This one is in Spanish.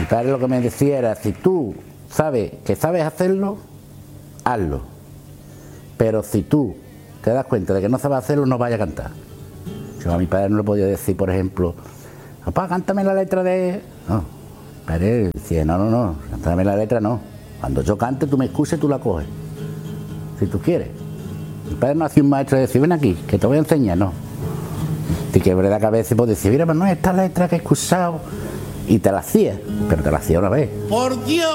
padre lo que me decía era, si tú sabes que sabes hacerlo, hazlo. Pero si tú te das cuenta de que no sabes hacerlo, no vayas a cantar. Yo a mi padre no le podía decir, por ejemplo, papá, cántame la letra de... No, mi padre decía, no, cántame la letra no. Cuando yo cante, tú me escuches y tú la coges. Si tú quieres. Mi padre no hacía un maestro de decir, ven aquí, que te voy a enseñar, no. Te quebré la cabeza y pues decir, mira, pero no es esta letra que he escuchado. Y te la hacía, pero te la hacía una vez. ¡Por Dios!